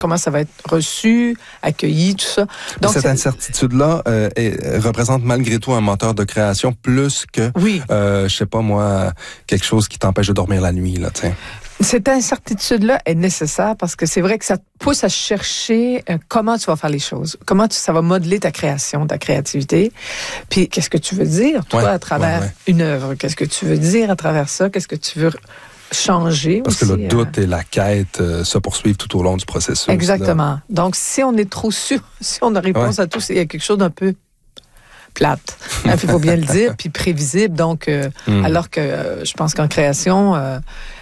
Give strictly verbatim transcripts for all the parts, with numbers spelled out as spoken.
comment ça va être reçu, accueilli, tout ça. Donc cette incertitude-là euh, est, représente malgré tout un moteur de création plus que, oui. euh, je sais pas moi, quelque chose qui t'empêche de dormir la nuit, là, tu sais. Cette incertitude-là est nécessaire parce que c'est vrai que ça te pousse à chercher euh, comment tu vas faire les choses, comment tu, ça va modeler ta création, ta créativité. Puis qu'est-ce que tu veux dire, toi, ouais, à travers ouais, ouais. une œuvre? Qu'est-ce que tu veux dire à travers ça? Qu'est-ce que tu veux changer Parce aussi, que le doute euh... et la quête euh, se poursuivent tout au long du processus. Exactement. Là. Donc, si on est trop sûr, si on a réponse ouais. à tout, il y a quelque chose d'un peu plate. Il faut bien le dire, puis prévisible. Donc, euh, mm. alors que euh, je pense qu'en création... Euh,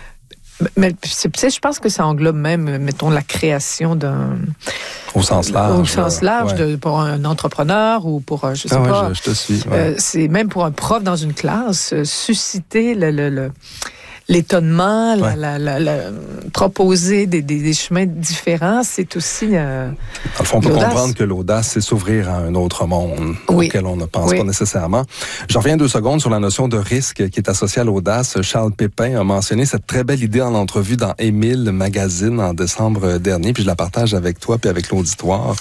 mais tu sais, je pense que ça englobe même, mettons, la création d'un... Au sens large. Au sens large, ouais. de, pour un entrepreneur ou pour, je sais ah pas... Ouais, je, je te suis. Ouais. Euh, c'est même pour un prof dans une classe, euh, susciter le... le, le l'étonnement, ouais. la, la, la, la, proposer des, des, des chemins différents, c'est aussi... Euh, Dans le fond, on peut l'audace. comprendre que l'audace, c'est s'ouvrir à un autre monde oui. auquel on ne pense oui. pas nécessairement. Je reviens deux secondes sur la notion de risque qui est associée à l'audace. Charles Pépin a mentionné cette très belle idée en entrevue dans Émile Magazine en décembre dernier, puis je la partage avec toi puis avec l'auditoire.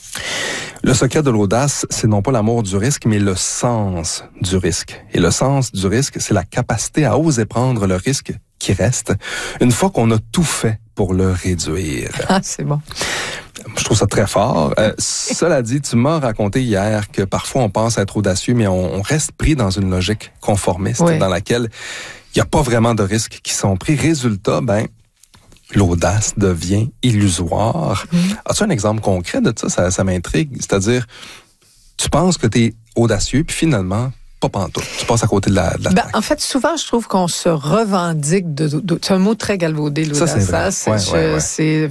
Le secret de l'audace, c'est non pas l'amour du risque, mais le sens du risque. Et le sens du risque, c'est la capacité à oser prendre le risque qui reste une fois qu'on a tout fait pour le réduire. Ah, c'est bon. Je trouve ça très fort. Euh, cela dit, tu m'as raconté hier que parfois on pense être audacieux, mais on, on reste pris dans une logique conformiste oui. dans laquelle il n'y a pas vraiment de risques qui sont pris. Résultat, ben, l'audace devient illusoire. Mmh. As-tu un exemple concret de ça? Ça, ça m'intrigue. C'est-à-dire, tu penses que tu es audacieux, puis finalement, pas pantoute. Tu passes à côté de la, de la ben, en fait, souvent, je trouve qu'on se revendique de, de, de c'est un mot très galvaudé, l'audace. Ça, c'est vrai. C'est, ouais, je, ouais, ouais. c'est,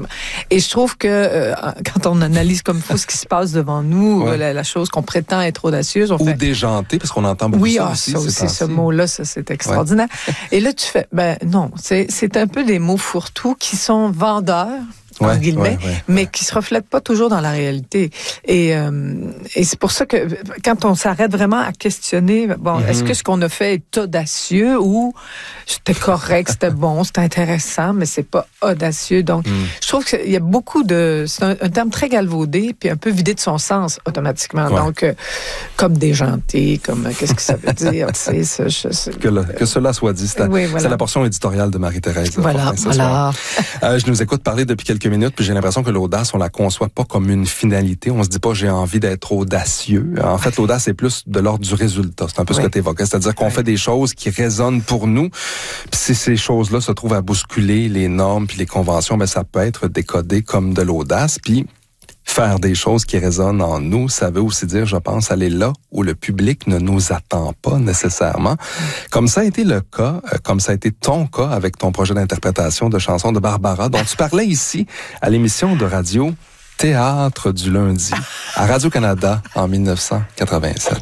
et je trouve que euh, quand on analyse comme faut ce qui se passe devant nous, ouais. la, la chose qu'on prétend être audacieuse, on Ou fait... déjanté, parce qu'on entend beaucoup oui, ça ah, aussi. ça aussi, ce mot-là, ça, c'est extraordinaire. Ouais. Et là, tu fais, ben non, c'est, c'est un peu des mots fourre-tout qui sont vendeurs, en ouais, guillemets, ouais, ouais, mais ouais. qui se reflètent pas toujours dans la réalité. Et, euh, et c'est pour ça que quand on s'arrête vraiment à questionner, bon, mm-hmm. est-ce que ce qu'on a fait est audacieux ou c'était correct, c'était bon, c'était intéressant, mais c'est pas audacieux. Donc, mm. je trouve qu'il y a beaucoup de... C'est un, un terme très galvaudé, puis un peu vidé de son sens automatiquement. Ouais. Donc, euh, comme déjanté, comme... Qu'est-ce que ça veut dire? Tu sais, ça, je, c'est, que, le, que cela soit dit. C'est, oui, voilà. c'est la portion éditoriale de Marie-Thérèse. Voilà, voilà. Euh, je nous écoute parler depuis quelques minutes, puis j'ai l'impression que l'audace, on la conçoit pas comme une finalité. On se dit pas, j'ai envie d'être audacieux. En fait, l'audace est plus de l'ordre du résultat. C'est un peu oui. ce que tu évoquais. C'est-à-dire qu'on oui. fait des choses qui résonnent pour nous. Puis si ces choses-là se trouvent à bousculer les normes puis les conventions, ben ça peut être décodé comme de l'audace. Puis faire des choses qui résonnent en nous, ça veut aussi dire, je pense, aller là où le public ne nous attend pas nécessairement. Comme ça a été le cas, comme ça a été ton cas avec ton projet d'interprétation de chansons de Barbara, dont tu parlais ici à l'émission de radio Théâtre du lundi à Radio-Canada en dix-neuf cent quatre-vingt-sept.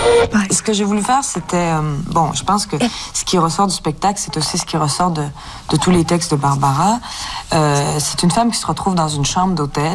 Ce que j'ai voulu faire, c'était... Euh, bon, je pense que ce qui ressort du spectacle, c'est aussi ce qui ressort de, de tous les textes de Barbara. Euh, c'est une femme qui se retrouve dans une chambre d'hôtel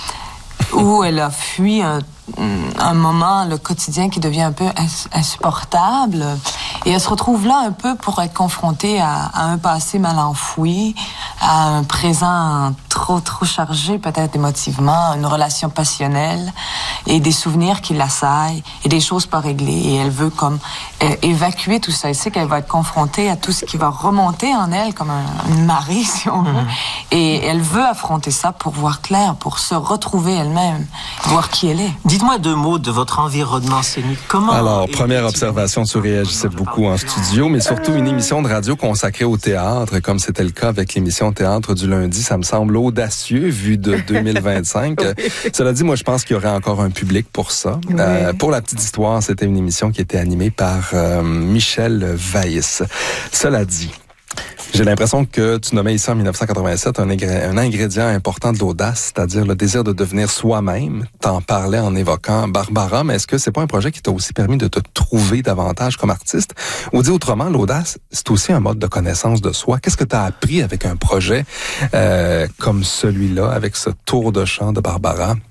où elle a fui un, un moment, le quotidien qui devient un peu insupportable. Et elle se retrouve là un peu pour être confrontée à, à un passé mal enfoui, à un présent trop, trop chargé, peut-être émotivement, une relation passionnelle et des souvenirs qui l'assaillent et des choses pas réglées. Et elle veut comme euh, évacuer tout ça. Elle sait qu'elle va être confrontée à tout ce qui va remonter en elle comme un, une marée, si on veut. Mmh. Et elle veut affronter ça pour voir clair, pour se retrouver elle-même, voir qui elle est. Dites-moi deux mots de votre environnement scénique. Comment... Alors, première observation, tu réagissais beaucoup en studio, mais surtout une émission de radio consacrée au théâtre, comme c'était le cas avec l'émission Théâtre du lundi. Ça me semble audacieux, vu de deux mille vingt-cinq. Oui. Cela dit, moi, je pense qu'il y aurait encore un public pour ça. Oui. Euh, pour la petite histoire, c'était une émission qui était animée par euh, Michel Weiss. Cela dit, j'ai l'impression que tu nommais ici en dix-neuf cent quatre-vingt-sept un, ingré- un ingrédient important de l'audace, c'est-à-dire le désir de devenir soi-même. T'en parlais en évoquant Barbara, mais est-ce que c'est pas un projet qui t'a aussi permis de te trouver davantage comme artiste? Ou dit autrement, l'audace, c'est aussi un mode de connaissance de soi. Qu'est-ce que t'as appris avec un projet euh, comme celui-là, avec ce tour de chant de Barbara?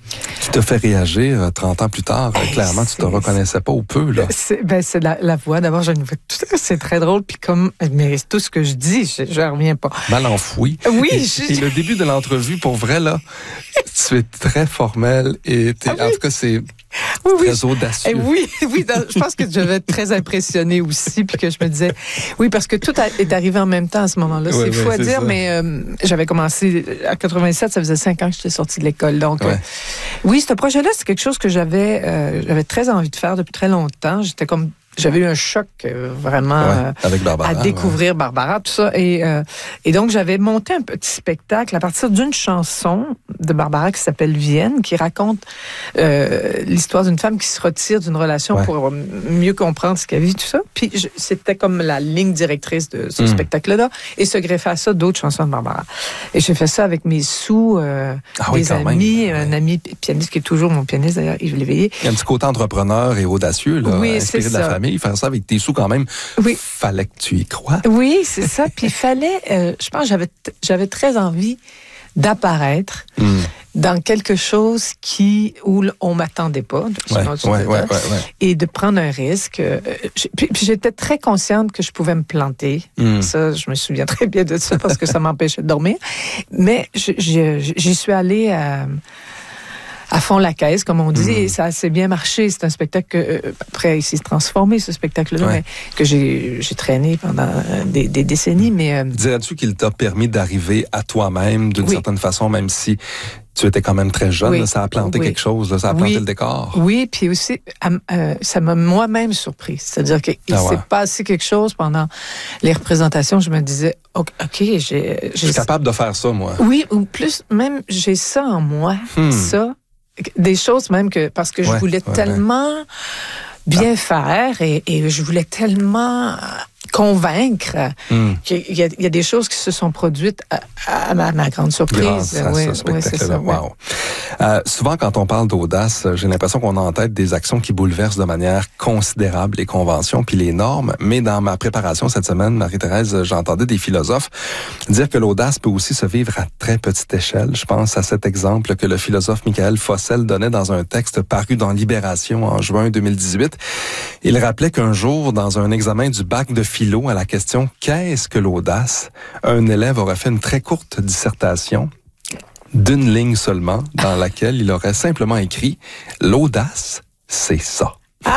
Qui t'a fait réagir trente ans plus tard? Hey, clairement, tu te reconnaissais pas ou peu, là. C'est, ben, c'est la, la voix. D'abord, j'ai une voix. C'est très drôle. Puis comme, mais tout ce que je dis, je, je reviens pas. Mal enfoui. Oui. Et, je... et le début de l'entrevue, pour vrai, là, tu es très formel et t'es, ah, oui. en tout cas, c'est oui, oui. très audacieux. Et oui, oui. Dans, je pense que je devais être très impressionnée aussi, puis que je me disais, oui, parce que tout a, est arrivé en même temps à ce moment-là. Oui, c'est oui, fou à c'est dire, ça. mais euh, j'avais commencé à quatre-vingt-sept, ça faisait cinq ans que j'étais sortie de l'école. Donc, ouais. euh, oui, ce projet-là, c'est quelque chose que j'avais, euh, j'avais très envie de faire depuis très longtemps. J'étais comme J'avais eu un choc euh, vraiment ouais, avec Barbara, à découvrir ouais. Barbara, tout ça. Et, euh, et donc, j'avais monté un petit spectacle à partir d'une chanson de Barbara qui s'appelle Vienne, qui raconte euh, l'histoire d'une femme qui se retire d'une relation ouais. pour mieux comprendre ce qu'elle vit, tout ça. Puis, je, c'était comme la ligne directrice de ce mmh. spectacle-là. Et se greffer à ça d'autres chansons de Barbara. Et j'ai fait ça avec mes sous, euh, ah des oui, amis, même. un ouais. ami pianiste qui est toujours mon pianiste, d'ailleurs, Yves Léveillé. Il y a un petit côté entrepreneur et audacieux, là, oui, inspiré c'est de la ça. famille. Faire ça avec tes sous quand même, oui. fallait que tu y crois. Oui, c'est ça. Puis il fallait, euh, je pense, j'avais j'avais très envie d'apparaître mm. dans quelque chose qui où on m'attendait pas, ouais, ouais, ouais, ouais, ouais. et de prendre un risque. Euh, puis, puis j'étais très consciente que je pouvais me planter. Mm. Ça, je me souviens très bien de ça parce que ça m'empêchait de dormir. Mais je, je, j'y suis allée à à fond la caisse, comme on dit, mmh. et ça a assez bien marché. C'est un spectacle que, euh, après, il s'est transformé, ce spectacle-là, ouais. mais que j'ai, j'ai traîné pendant des, des décennies. Mais euh... dirais-tu qu'il t'a permis d'arriver à toi-même d'une oui. certaine façon, même si tu étais quand même très jeune, oui. là, ça a planté oui. quelque chose, là, ça a planté oui. le décor. Oui, puis aussi, euh, ça m'a moi-même surpris. C'est-à-dire qu'il ah ouais. s'est passé quelque chose pendant les représentations. Je me disais, OK, j'ai... j'ai je suis capable de faire ça, moi. Oui, ou plus, même, j'ai ça en moi, hmm. ça. Des choses même que, parce que je ouais, voulais ouais, tellement ouais. bien ah. faire et, et je voulais tellement convaincre mm. qu'il y a, il y a des choses qui se sont produites à, à, ma, à ma grande surprise. Grâce à oui, ce spectacle-là. Oui. Wow. Euh, souvent, quand on parle d'audace, j'ai l'impression qu'on a en tête des actions qui bouleversent de manière considérable les conventions puis les normes. Mais dans ma préparation cette semaine, Marie-Thérèse, j'entendais des philosophes dire que l'audace peut aussi se vivre à très petite échelle. Je pense à cet exemple que le philosophe Michael Fossel donnait dans un texte paru dans Libération en juin deux mille dix-huit. Il rappelait qu'un jour, dans un examen du bac de philo, à la question « Qu'est-ce que l'audace ?» un élève aurait fait une très courte dissertation d'une ligne seulement dans laquelle il aurait simplement écrit « L'audace, c'est ça ».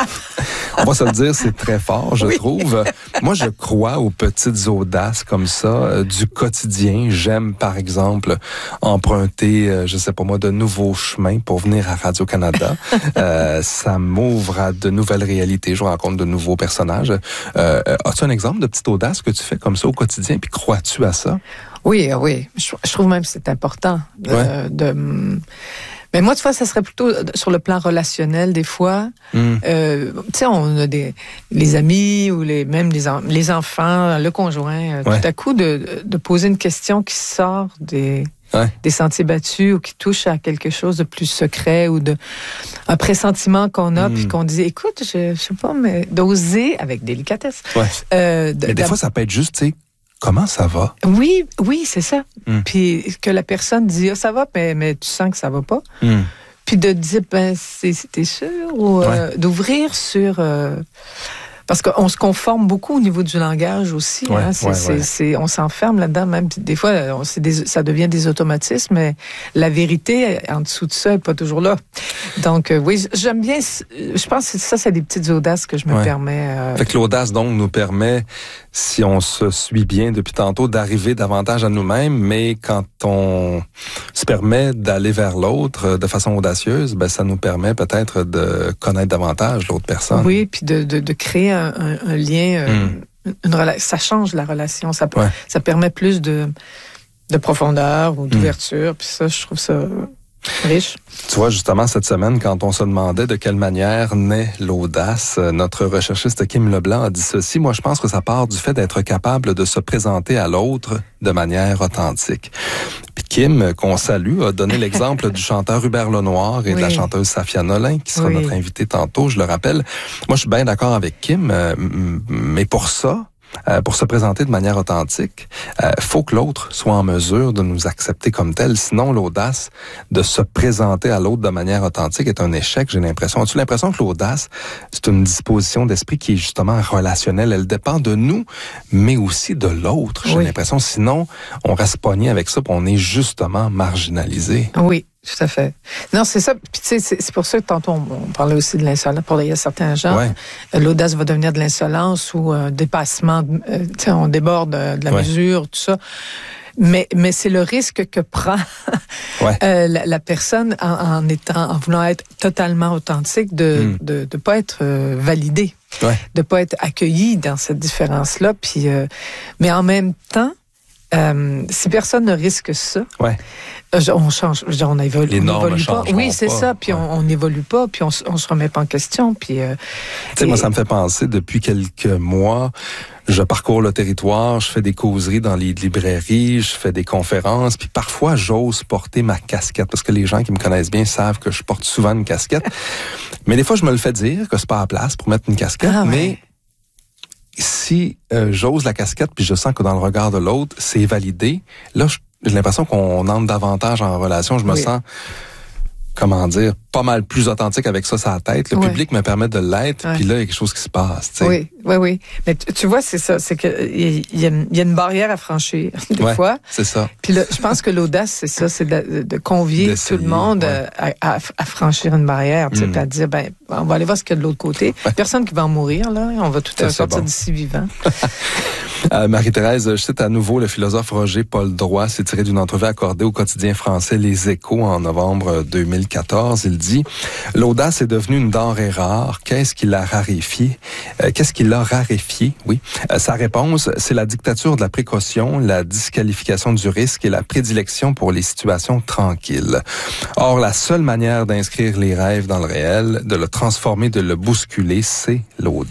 On va se le dire, c'est très fort, je oui. trouve. Moi, je crois aux petites audaces comme ça, euh, du quotidien. J'aime, par exemple, emprunter, euh, je sais pas moi, de nouveaux chemins pour venir à Radio-Canada. euh, ça m'ouvre à de nouvelles réalités. Je rencontre de nouveaux personnages. Euh, as-tu un exemple de petite audace que tu fais comme ça au quotidien? Puis crois-tu à ça? Oui, oui. Je, je trouve même que c'est important de... Ouais. de Mais moi, tu vois, ça serait plutôt sur le plan relationnel, des fois. Mm. Euh, tu sais, on a des les amis ou les même les, en, les enfants, le conjoint, ouais. tout à coup, de, de poser une question qui sort des, ouais. des sentiers battus ou qui touche à quelque chose de plus secret ou de un pressentiment qu'on a, mm. puis qu'on dit, écoute, je, je sais pas, mais d'oser, avec délicatesse. Ouais. Euh, de, mais des fois, ça peut être juste, tu sais, comment ça va? Oui, oui, c'est ça. Mm. Puis que la personne dit, ah, ça va, mais, mais tu sens que ça va pas. Mm. Puis de dire, ben, c'est, t'es sûr? Ou euh, ouais. d'ouvrir sur... Euh, parce qu'on se conforme beaucoup au niveau du langage aussi. Ouais, hein, c'est, ouais, c'est, ouais. C'est, on s'enferme là-dedans, même. Des fois, on, c'est des, ça devient des automatismes, mais la vérité, en dessous de ça, n'est pas toujours là. Donc, euh, oui, j'aime bien... Je pense que ça, c'est des petites audaces que je me ouais. permets... Euh... Fait que l'audace, donc, nous permet, si on se suit bien depuis tantôt, d'arriver davantage à nous-mêmes, mais quand on se permet d'aller vers l'autre de façon audacieuse, ben ça nous permet peut-être de connaître davantage l'autre personne. Oui, puis de, de, de créer un, un, un lien... Euh, mm. une rela- ça change la relation, ça, ouais. ça permet plus de, de profondeur ou d'ouverture, mm. puis ça, je trouve ça... riche. Tu vois, justement, cette semaine, quand on se demandait de quelle manière naît l'audace, notre recherchiste Kim Leblanc a dit ceci. Moi, je pense que ça part du fait d'être capable de se présenter à l'autre de manière authentique. Puis Kim, qu'on salue, a donné l'exemple du chanteur Hubert Lenoir et oui. de la chanteuse Safia Nolin, qui sera oui. notre invitée tantôt, je le rappelle. Moi, je suis bien d'accord avec Kim, mais pour ça, euh, pour se présenter de manière authentique, euh, faut que l'autre soit en mesure de nous accepter comme tel. Sinon, l'audace de se présenter à l'autre de manière authentique est un échec, j'ai l'impression. As-tu l'impression que l'audace, c'est une disposition d'esprit qui est justement relationnelle? Elle dépend de nous, mais aussi de l'autre, j'ai oui. l'impression. Sinon, on reste pogné avec ça, puis on est justement marginalisé. Oui. Tout à fait. Non, c'est ça. Puis, tu sais, c'est, c'est pour ça que tantôt, on, on parlait aussi de l'insolence. Pour il y a certains gens, ouais. l'audace va devenir de l'insolence ou un dépassement. Euh, tu sais, on déborde de, de la ouais. mesure, tout ça. Mais, mais c'est le risque que prend ouais. euh, la, la personne en, en étant, en voulant être totalement authentique, de, mm. de, de pas être euh, validée, ouais. de pas être accueillie dans cette différence-là. Puis, euh, mais en même temps, Euh, si personne ne risque ça, ouais. on change, on évolue, les normes on évolue pas. Oui, c'est pas. ça. Puis ouais. on n'évolue pas, puis on, on se remet pas en question. Puis, euh, tu sais, moi, ça me fait penser depuis quelques mois. Je parcours le territoire, je fais des causeries dans les librairies, je fais des conférences, puis parfois j'ose porter ma casquette parce que les gens qui me connaissent bien savent que je porte souvent une casquette. Mais des fois, je me le fais dire que c'est pas à la place pour mettre une casquette, ah, ouais. mais si euh, j'ose la casquette puis je sens que dans le regard de l'autre, c'est validé, là, j'ai l'impression qu'on entre davantage en relation. Je me oui. sens, comment dire, pas mal plus authentique avec ça sur la tête. Le oui. public me permet de l'être, oui. puis là, il y a quelque chose qui se passe. T'sais. Oui, oui, oui. Mais tu, tu vois, c'est ça, c'est que il y, y, y a une barrière à franchir des ouais, fois. C'est ça. Puis là, je pense que l'audace, c'est ça, c'est de, de convier D'essayer, tout le monde ouais. à, à, à franchir une barrière, tu sais, mm. puis à dire, ben, on va aller voir ce qu'il y a de l'autre côté. Ouais. Personne qui va en mourir là, on va tout ça, sortir bon. d'ici vivant. Euh, Marie-Thérèse, je cite à nouveau le philosophe Roger Paul Droit, c'est tiré d'une entrevue accordée au quotidien français Les Échos en novembre deux mille quatorze. Il dit « L'audace est devenue une denrée rare. Qu'est-ce qui l'a raréfiée? Euh, qu'est-ce qui l'a raréfiée? Oui. Euh, sa réponse, c'est la dictature de la précaution, la disqualification du risque et la prédilection pour les situations tranquilles. Or, la seule manière d'inscrire les rêves dans le réel, de le transformer, de le bousculer, c'est l'audace. »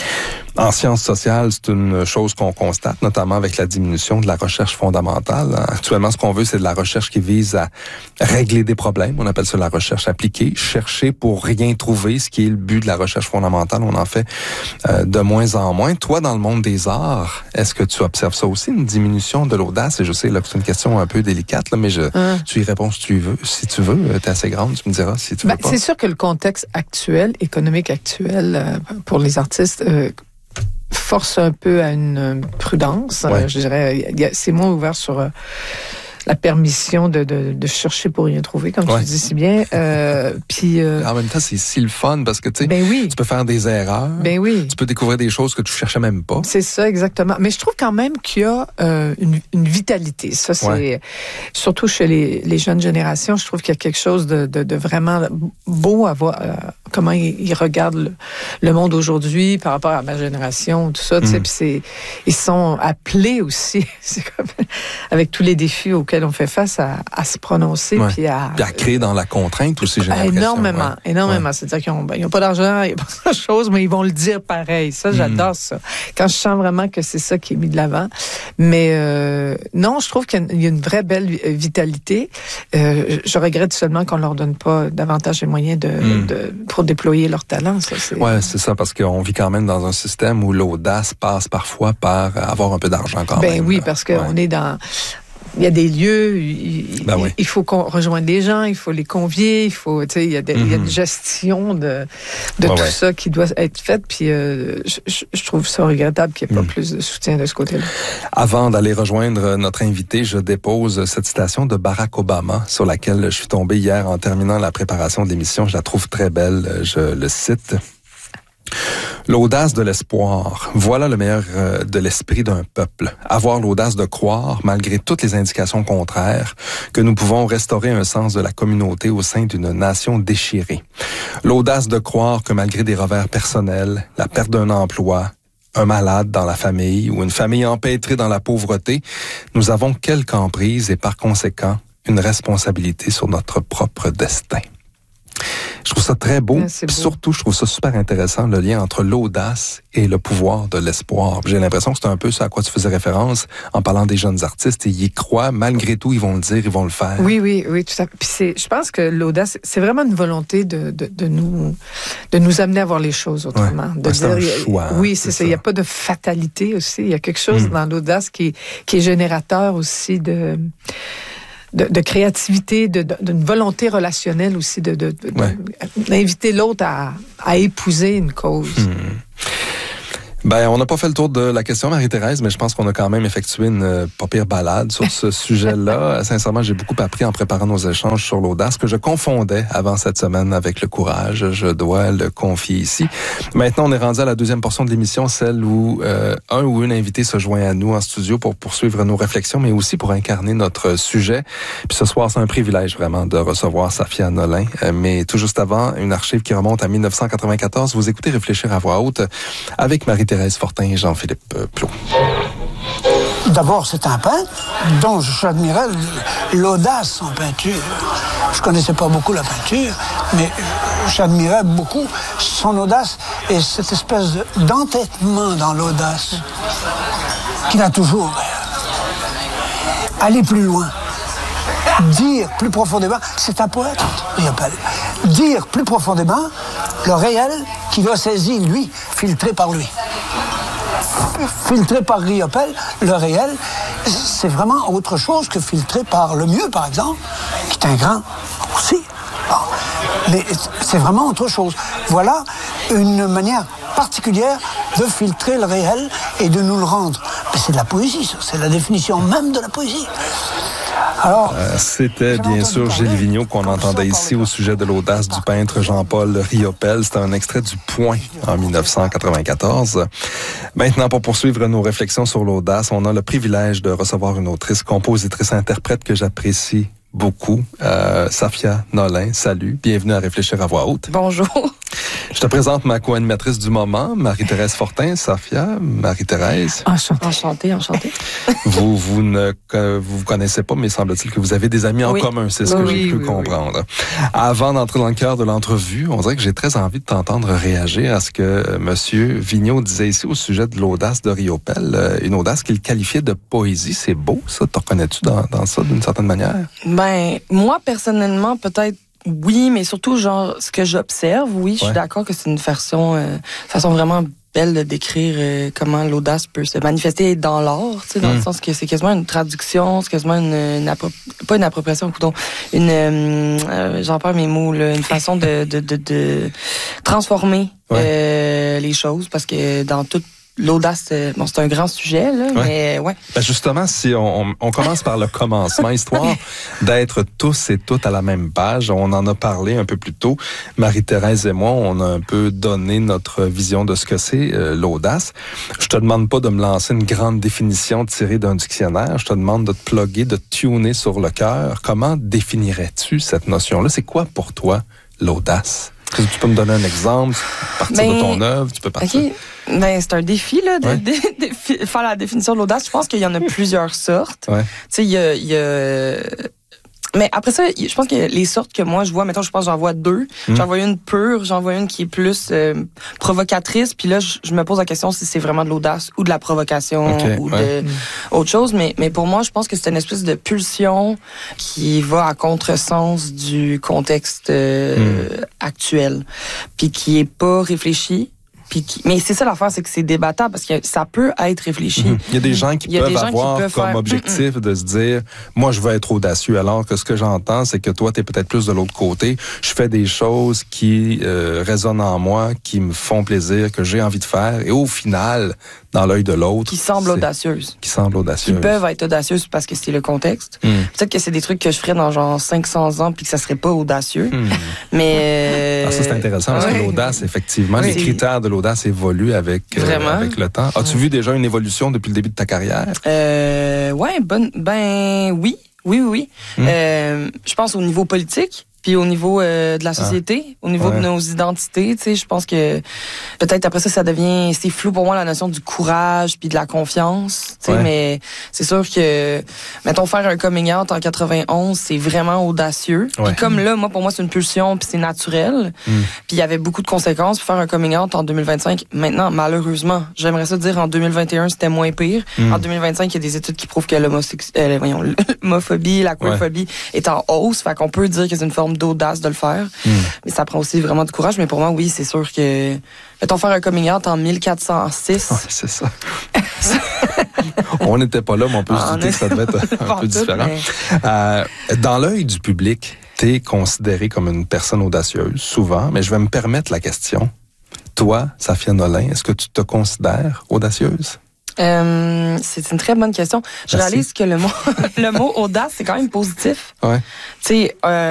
En sciences sociales, c'est une chose qu'on constate, notamment avec la diminution de la recherche fondamentale. Actuellement, ce qu'on veut, c'est de la recherche qui vise à régler des problèmes. On appelle ça la recherche appliquée. Chercher pour rien trouver, ce qui est le but de la recherche fondamentale. On en fait euh, de moins en moins. Toi, dans le monde des arts, est-ce que tu observes ça aussi, une diminution de l'audace? Et je sais là, que c'est une question un peu délicate, là, mais je, hum. tu y réponds si tu veux. Si tu veux, t'es assez grande, tu me diras si tu ben, veux pas. C'est sûr que le contexte actuel, économique actuel, euh, pour les artistes... Euh, force un peu à une prudence. Ouais. Euh, je dirais, y a, c'est moins ouvert sur euh, la permission de, de, de chercher pour rien trouver, comme ouais. tu dis si bien. Euh, puis euh, en même temps, c'est si le fun parce que tu sais, ben oui. tu peux faire des erreurs. Ben oui. Tu peux découvrir des choses que tu cherchais même pas. C'est ça, exactement. Mais je trouve quand même qu'il y a euh, une, une vitalité. Ça, c'est ouais. surtout chez les, les jeunes générations. Je trouve qu'il y a quelque chose de, de, de vraiment beau à voir. Euh, comment ils, ils regardent le, le monde aujourd'hui par rapport à ma génération, tout ça. Mm. Tu sais, puis c'est, ils sont appelés aussi, c'est comme, avec tous les défis auxquels on fait face à, à se prononcer ouais. puis à, puis à créer dans la contrainte aussi, j'ai l'impression. Énormément, ouais. énormément. Ouais. C'est-à-dire qu'ils n'ont ben, pas d'argent, il n'y a pas grand-chose, mais ils vont le dire pareil. Ça, j'adore mm. ça. Quand je sens vraiment que c'est ça qui est mis de l'avant. Mais euh, non, je trouve qu'il y a une vraie belle vitalité. Euh, je regrette seulement qu'on ne leur donne pas davantage les moyens de, mm. de, pour déployer leur talent. Ça, c'est... Ouais, c'est ça, parce qu'on vit quand même dans un système où l'audace passe parfois par avoir un peu d'argent quand ben même. Ben oui, parce qu'on ouais. est dans... Il y a des lieux, il, ben oui. il faut qu'on rejoigne des gens, il faut les convier, il faut, tu sais, il y a, des, mm-hmm. il y a une gestion de, de ouais, tout ouais. ça qui doit être faite. Puis euh, je, je trouve ça regrettable qu'il n'y ait pas mm. plus de soutien de ce côté-là. Avant d'aller rejoindre notre invité, je dépose cette citation de Barack Obama sur laquelle je suis tombé hier en terminant la préparation de l'émission. Je la trouve très belle. Je le cite. L'audace de l'espoir, voilà le meilleur de l'esprit d'un peuple. Avoir l'audace de croire, malgré toutes les indications contraires, que nous pouvons restaurer un sens de la communauté au sein d'une nation déchirée. L'audace de croire que malgré des revers personnels, la perte d'un emploi, un malade dans la famille ou une famille empêtrée dans la pauvreté, nous avons quelque emprise et par conséquent une responsabilité sur notre propre destin. Je trouve ça très beau. Ouais, Puis beau. surtout, je trouve ça super intéressant, le lien entre l'audace et le pouvoir de l'espoir. J'ai l'impression que c'est un peu ça à quoi tu faisais référence en parlant des jeunes artistes. Et ils y croient, malgré tout, ils vont le dire, ils vont le faire. Oui, oui, oui, tout à fait. Puis c'est, je pense que l'audace, c'est vraiment une volonté de, de, de, nous, de nous amener à voir les choses autrement. Ouais. De Ouais, c'est dire, un choix. Oui, c'est c'est ça. ça. Il n'y a pas de fatalité aussi. Il y a quelque chose mm. dans l'audace qui, qui est générateur aussi de... De, de créativité, de, de, d'une volonté relationnelle aussi, de, de, de, ouais. d'inviter l'autre à, à épouser une cause. Hmm. Ben, on n'a pas fait le tour de la question, Marie-Thérèse, mais je pense qu'on a quand même effectué une euh, pas pire balade sur ce sujet-là. Sincèrement, j'ai beaucoup appris en préparant nos échanges sur l'audace que je confondais avant cette semaine avec le courage. Je dois le confier ici. Maintenant, on est rendu à la deuxième portion de l'émission, celle où euh, un ou une invité se joint à nous en studio pour poursuivre nos réflexions, mais aussi pour incarner notre sujet. Puis ce soir, c'est un privilège vraiment de recevoir Safia Nolin. Euh, mais tout juste avant, une archive qui remonte à dix-neuf cent quatre-vingt-quatorze. Vous écoutez Réfléchir à voix haute avec Marie-Thérèse Thérèse Fortin et Jean-Philippe Plot. D'abord, c'est un peintre dont j'admirais l'audace en peinture. Je connaissais pas beaucoup la peinture, mais j'admirais beaucoup son audace et cette espèce d'entêtement dans l'audace qu'il a toujours. Aller plus loin, dire plus profondément, c'est un poète, Riopelle. Dire plus profondément le réel qu'il a saisi, lui, filtré par lui. Filtré par Riopelle, le réel, c'est vraiment autre chose que filtré par le mieux, par exemple, qui est un grand aussi. Bon. Mais c'est vraiment autre chose. Voilà une manière particulière de filtrer le réel et de nous le rendre. Mais c'est de la poésie, ça. C'est la définition même de la poésie. Alors, euh, c'était bien sûr Gilles Vigneault qu'on entendait ici au sujet de l'audace du peintre Jean-Paul Riopelle. C'était un extrait du Point en dix-neuf cent quatre-vingt-quatorze. Maintenant, pour poursuivre nos réflexions sur l'audace, on a le privilège de recevoir une autrice, compositrice, interprète que j'apprécie beaucoup, euh, Safia Nolin. Salut, bienvenue à Réfléchir à voix haute. Bonjour. Je te présente ma co-animatrice du moment, Marie-Thérèse Fortin. Safia, Marie-Thérèse. Enchantée, enchantée, enchantée. Vous, vous ne vous, vous connaissez pas, mais semble-t-il que vous avez des amis en oui. commun. C'est ce oui, que j'ai oui, pu oui, comprendre. Oui. Avant d'entrer dans le cœur de l'entrevue, on dirait que j'ai très envie de t'entendre réagir à ce que Monsieur Vigneault disait ici au sujet de l'audace de Riopelle. Une audace qu'il qualifiait de poésie. C'est beau, ça? Te reconnais-tu dans, dans ça d'une certaine manière? Ben, moi, personnellement, peut-être oui, mais surtout, genre, ce que j'observe, oui, je ouais. suis d'accord que c'est une façon, euh, façon vraiment belle de décrire euh, comment l'audace peut se manifester dans l'art, tu sais, dans mmh. le sens que c'est quasiment une traduction, c'est quasiment une, une appro- pas une appropriation, pardon, une, euh, euh, j'en perds mes mots, là, une façon de, de, de, de transformer ouais. euh, les choses, parce que dans toute l'audace, c'est, bon, c'est un grand sujet, là, ouais. mais ouais. Ben justement, si on, on, on commence par le commencement, histoire d'être tous et toutes à la même page, on en a parlé un peu plus tôt. Marie-Thérèse et moi, on a un peu donné notre vision de ce que c'est euh, l'audace. Je te demande pas de me lancer une grande définition tirée d'un dictionnaire. Je te demande de te plugger, de te tuner sur le cœur. Comment définirais-tu cette notion-là? C'est quoi pour toi l'audace? Tu peux me donner un exemple, partir ben, de ton œuvre, tu peux partir. Okay. Ben, c'est un défi, là, de, ouais. de, de, de faire la définition de l'audace. Je pense qu'il y en a plusieurs sortes. Ouais. Tu sais, il y a, il y a... Mais après ça, je pense que les sortes que moi je vois, mettons, je pense que j'en vois deux. Mmh. J'en vois une pure, j'en vois une qui est plus euh, provocatrice. Puis là, je, je me pose la question si c'est vraiment de l'audace ou de la provocation okay, ou ouais. de mmh. autre chose. Mais, mais pour moi, je pense que c'est une espèce de pulsion qui va à contresens du contexte euh, mmh. actuel, puis qui est pas réfléchi. Qui, mais c'est ça l'affaire, c'est que c'est débattable parce que ça peut être réfléchi. Mm-hmm. Il y a des gens qui peuvent gens avoir qui peuvent comme faire... objectif de se dire, moi je veux être audacieux, alors que ce que j'entends, c'est que toi t'es peut-être plus de l'autre côté. Je fais des choses qui euh, résonnent en moi, qui me font plaisir, que j'ai envie de faire, et au final, dans l'œil de l'autre, qui semblent audacieuses, qui semblent audacieuses, qui peuvent être audacieuses parce que c'est le contexte. Mm. Peut-être que c'est des trucs que je ferais dans genre cinq cents ans puis que ça serait pas audacieux. Mm. Mais euh... ah, ça c'est intéressant parce ouais. que l'audace, effectivement, oui. les critères de l'audace évoluent avec euh, avec le temps. As-tu ouais. vu déjà une évolution depuis le début de ta carrière? Euh, ouais, bonne, ben oui. Oui, oui, oui. Mmh. Euh, je pense au niveau politique, puis au niveau euh, de la société, ah. au niveau ouais. de nos identités, tu sais, je pense que peut-être après ça, ça devient, c'est flou pour moi la notion du courage puis de la confiance, tu sais, ouais. mais c'est sûr que, mettons, faire un coming out en quatre-vingt-onze, c'est vraiment audacieux. Ouais. Puis comme là, moi, pour moi, c'est une pulsion puis c'est naturel. Mm. Puis il y avait beaucoup de conséquences pour faire un coming out en deux mille vingt-cinq. Maintenant, malheureusement, j'aimerais ça dire en deux mille vingt et un, c'était moins pire. Mm. En deux mille vingt-cinq, il y a des études qui prouvent que l'homophobie, euh, voyons, l'homophobie, la queerphobie ouais. est en hausse. Fait qu'on peut dire que c'est une forme d'audace de le faire. Mm. Mais ça prend aussi vraiment du courage. Mais pour moi, oui, c'est sûr que... Mettons faire un coming out en mille quatre cent six. Ouais, c'est ça. On n'était pas là, mais on peut se douter que ça devait être un peu différent. Mais... Euh, dans l'œil du public, tu es considérée comme une personne audacieuse, souvent, mais je vais me permettre la question. Toi, Safia Nolin, est-ce que tu te considères audacieuse? Euh, c'est une très bonne question. Je Merci. réalise que le mot, le mot audace, c'est quand même positif. Ouais. Tu sais, euh,